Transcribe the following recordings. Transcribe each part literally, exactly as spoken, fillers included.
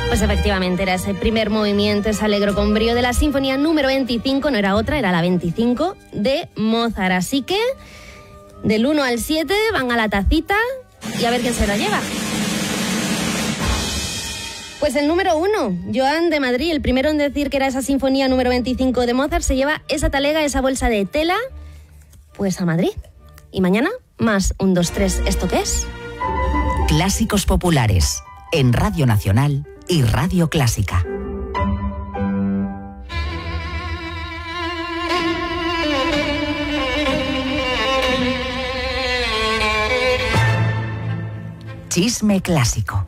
Pues efectivamente era ese primer movimiento, ese alegro con brío de la sinfonía número veinticinco, no era otra, era la veinticinco de Mozart. Así que del uno al siete van a la tacita y a ver quién se la lleva. Pues el número uno, Joan de Madrid, el primero en decir que era esa sinfonía número veinticinco de Mozart, se lleva esa talega, esa bolsa de tela, pues a Madrid. Y mañana, más un, dos, tres, ¿esto qué es? Clásicos populares, en Radio Nacional y Radio Clásica. Chisme clásico.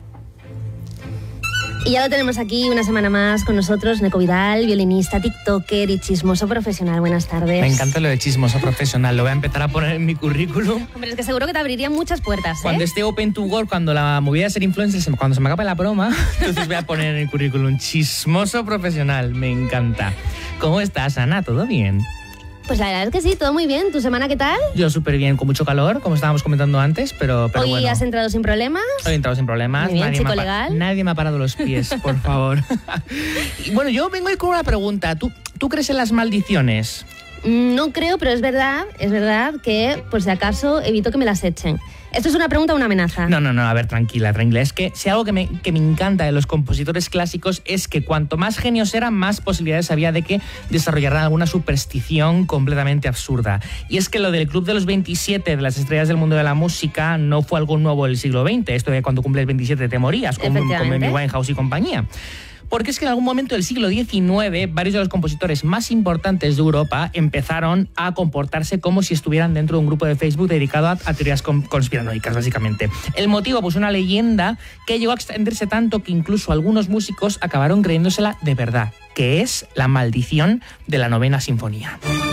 Y ya lo tenemos aquí una semana más con nosotros, Neko Vidal, violinista, tiktoker y chismoso profesional. Buenas tardes. Me encanta lo de chismoso profesional, lo voy a empezar a poner en mi currículum. Hombre, es que seguro que te abrirían muchas puertas, ¿eh? Cuando esté open to work, cuando la movida de ser influencer, cuando se me acabe la broma, entonces voy a poner en el currículum chismoso profesional. Me encanta. ¿Cómo estás, Ana? ¿Todo bien? Pues la verdad es que sí, todo muy bien. ¿Tu semana qué tal? Yo súper bien, con mucho calor, como estábamos comentando antes, pero, pero ¿Hoy bueno. has entrado sin problemas? Hoy he entrado sin problemas. Muy bien, nadie, chico me ha, legal. nadie me ha parado los pies, por favor. Y bueno, yo vengo hoy con una pregunta. ¿Tú, ¿Tú crees en las maldiciones? No creo, pero es verdad, es verdad que, por si acaso, evito que me las echen. ¿Esto es una pregunta o una amenaza? No, no, no, a ver, tranquila, tranquila. Es que si algo que me, que me encanta de los compositores clásicos es que cuanto más genios eran, más posibilidades había de que desarrollaran alguna superstición completamente absurda. Y es que lo del Club de los veintisiete de las estrellas del mundo de la música no fue algo nuevo del siglo veinte. Esto de cuando cumples veintisiete te morías, como, como Amy Winehouse y compañía. Porque es que en algún momento del siglo diecinueve varios de los compositores más importantes de Europa empezaron a comportarse como si estuvieran dentro de un grupo de Facebook dedicado a, a teorías conspiranoicas, básicamente. El motivo, pues una leyenda que llegó a extenderse tanto que incluso algunos músicos acabaron creyéndosela de verdad, que es la maldición de la novena sinfonía.